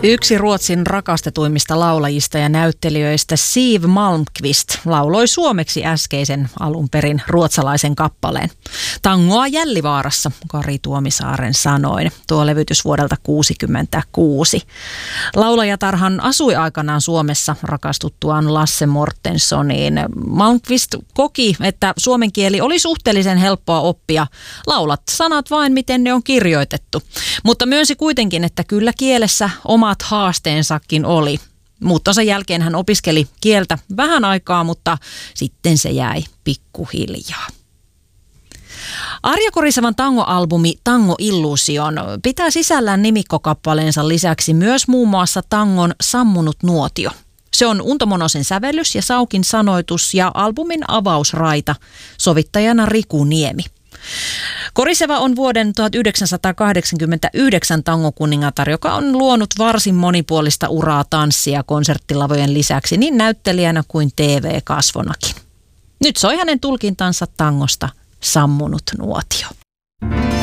Yksi Ruotsin rakastetuimmista laulajista ja näyttelijöistä, Siw Malmkvist, lauloi suomeksi äskeisen alun perin ruotsalaisen kappaleen. Tangoa Jällivaarassa, Kari Tuomisaaren sanoin. Tuo levytys vuodelta 1966. Laulajatarhan asui aikanaan Suomessa rakastuttuaan Lasse Mortenssoniin. Malmkvist koki, että suomen kieli oli suhteellisen helppoa oppia. Laulat sanat vain, miten ne on kirjoitettu. Mutta myönsi kuitenkin, että kyllä kielessä omat haasteensakin oli. Muuttonsa jälkeen hän opiskeli kieltä vähän aikaa, mutta sitten se jäi pikkuhiljaa. Arja Korisevan tangoalbumi Tango Illusion pitää sisällään nimikkokappaleensa lisäksi myös muun muassa tangon Sammunut nuotio. Se on Unto Monosen sävellys ja Saukin sanoitus ja albumin avausraita, sovittajana Riku Niemi. Koriseva on vuoden 1989 tangokuningatar, joka on luonut varsin monipuolista uraa tanssia konserttilavojen lisäksi niin näyttelijänä kuin TV-kasvonakin. Nyt soi hänen tulkintansa tangosta Sammunut nuotio.